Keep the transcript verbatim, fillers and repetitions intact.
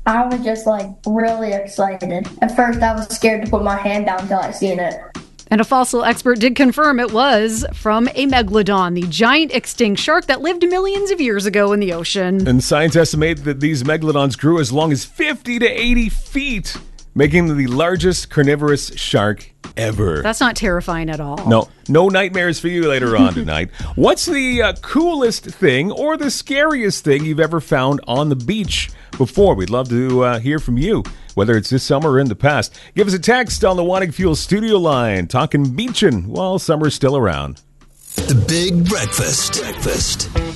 I was just like really excited. At first I was scared to put my hand down until I seen it. And a fossil expert did confirm it was from a megalodon, the giant extinct shark that lived millions of years ago in the ocean. And scientists estimate that these megalodons grew as long as fifty to eighty feet, making them the largest carnivorous shark ever. That's not terrifying at all. No, no nightmares for you later on tonight. What's the uh, coolest thing or the scariest thing you've ever found on the beach before? We'd love to uh, hear from you, whether it's this summer or in the past. Give us a text on the Wanting Fuel studio line, talking beaching while summer's still around. The Big Breakfast. Breakfast.